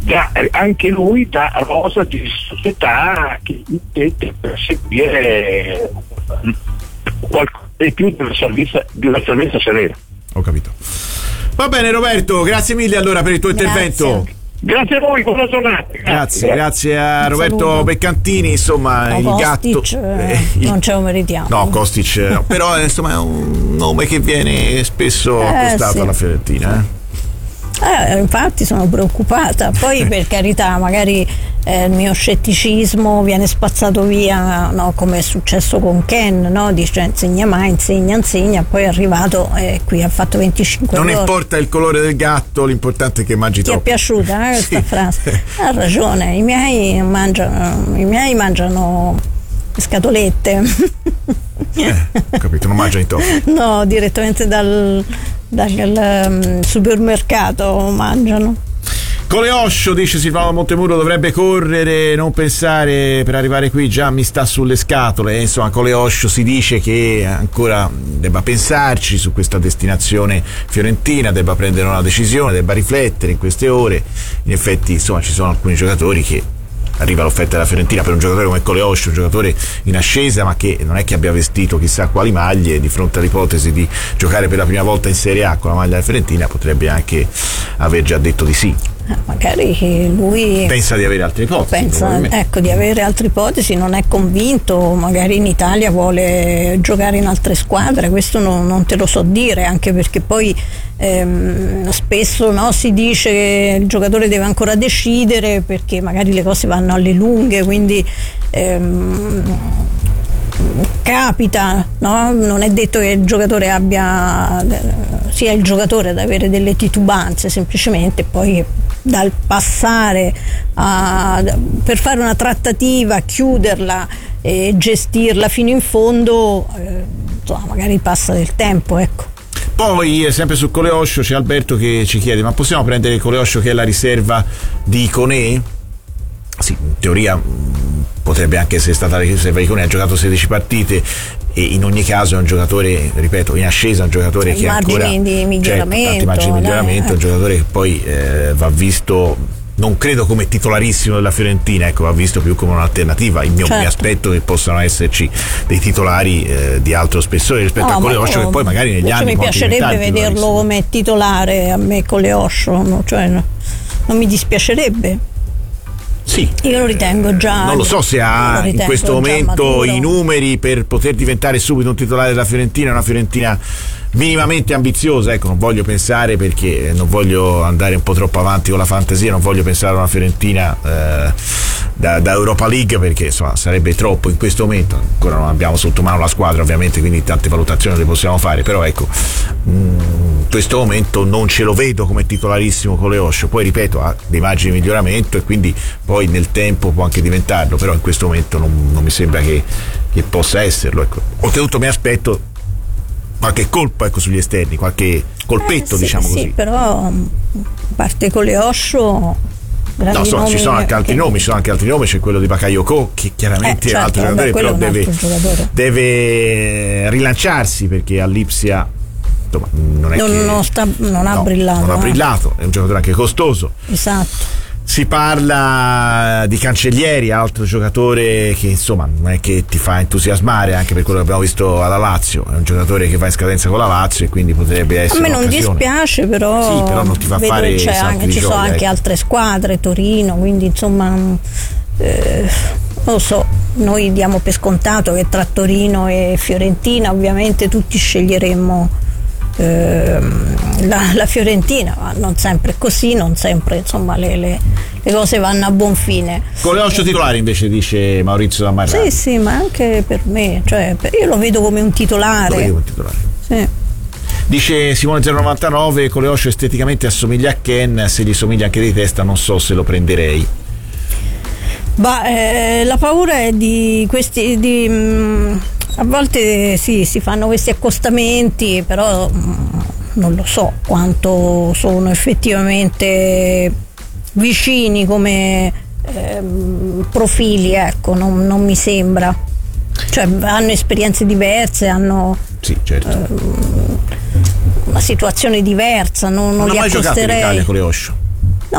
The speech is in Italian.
anche lui dà rosa di società che intende perseguire qualcosa di più di una salvezza serena. Ho capito. Va bene Roberto, grazie mille allora per il tuo intervento. Grazie a voi, buona giornata. Grazie a Roberto Beccantini. Insomma, il Kostic, gatto non ce lo meritiamo. No, Kostic no. Però insomma è un nome che viene spesso accostato alla Fiorentina. Infatti sono preoccupata. Poi per carità, magari il mio scetticismo viene spazzato via, no? Come è successo con Ken, no? Dice insegna, poi è arrivato qui ha fatto 25 non ore. Importa il colore del gatto, l'importante è che mangi troppo. Ti è piaciuta questa frase? Ha ragione, i miei mangiano scatolette. Ho capito, non mangiano i topi. No, direttamente dal supermercato mangiano. Coleoscio, dice Silvano Montemuro, dovrebbe correre, non pensare, per arrivare qui già mi sta sulle scatole. Insomma, Coleoscio si dice che ancora debba pensarci su questa destinazione fiorentina, debba prendere una decisione, debba riflettere in queste ore. In effetti, insomma, ci sono alcuni giocatori che arriva l'offerta della Fiorentina per un giocatore come Coleoscio, un giocatore in ascesa ma che non è che abbia vestito chissà quali maglie. Di fronte all'ipotesi di giocare per la prima volta in Serie A con la maglia della Fiorentina potrebbe anche aver già detto di sì. Magari lui pensa di avere altre ipotesi, di avere altre ipotesi, non è convinto, magari in Italia vuole giocare in altre squadre, questo non te lo so dire, anche perché poi spesso si dice che il giocatore deve ancora decidere perché magari le cose vanno alle lunghe, quindi capita, no? Non è detto che il giocatore sia il giocatore ad avere delle titubanze, semplicemente poi dal passare per fare una trattativa, chiuderla e gestirla fino in fondo, magari passa del tempo, ecco. Poi sempre su Coleoscio c'è Alberto che ci chiede: ma possiamo prendere Coleoscio che è la riserva di Iconè? Sì, in teoria potrebbe anche essere stata la riserva di Iconè, ha giocato 16 partite e in ogni caso è un giocatore, ripeto, in ascesa, un giocatore che ancora tanti margini di miglioramento, un giocatore che poi va visto, non credo come titolarissimo della Fiorentina, ecco, va visto più come un'alternativa. Mi aspetto che possano esserci dei titolari di altro spessore rispetto a Coleoscio, che poi magari negli anni mi piacerebbe vederlo come titolare a me Coleoscio, non mi dispiacerebbe. Sì, io lo ritengo già. Non lo so se ha in questo momento i numeri per poter diventare subito un titolare della Fiorentina, una Fiorentina minimamente ambiziosa, ecco, non voglio pensare, perché non voglio andare un po' troppo avanti con la fantasia, non voglio pensare a una Fiorentina da Europa League, perché insomma sarebbe troppo in questo momento. Ancora non abbiamo sotto mano la squadra ovviamente, quindi tante valutazioni le possiamo fare, però ecco, in questo momento non ce lo vedo come titolarissimo Coleoscio. Poi ripeto, ha dei margini di miglioramento e quindi poi nel tempo può anche diventarlo, però in questo momento non mi sembra che possa esserlo, ecco. Oltretutto mi aspetto qualche colpo, ecco, sugli esterni, qualche colpetto, diciamo così. Sì, però a parte Coleoscio ci sono anche altri nomi, c'è quello di Bakayoko che chiaramente è un altro giocatore, però deve rilanciarsi, perché all'Ipsia insomma non ha brillato, è un giocatore anche costoso. Esatto. Si parla di Cancellieri, altro giocatore che insomma non è che ti fa entusiasmare, anche per quello che abbiamo visto alla Lazio. È un giocatore che va in scadenza con la Lazio e quindi potrebbe essere a me non dispiace, però non ti fa fare ci sono anche altre squadre, Torino, quindi insomma non lo so, noi diamo per scontato che tra Torino e Fiorentina ovviamente tutti sceglieremmo la Fiorentina, ma non sempre è così, non sempre insomma le cose vanno a buon fine. Coleoscio titolare invece, dice Maurizio Damarrani. Sì, ma anche per me, io lo vedo come un titolare. Sì. Dice Simone 099: Coleoscio esteticamente assomiglia a Ken, se gli somiglia anche di testa non so se lo prenderei. La paura è di questi a volte si fanno questi accostamenti, però non lo so quanto sono effettivamente vicini come profili, ecco, non mi sembra. Hanno esperienze diverse, hanno una situazione diversa, non li ha mai giocato in Italia Coleoscio?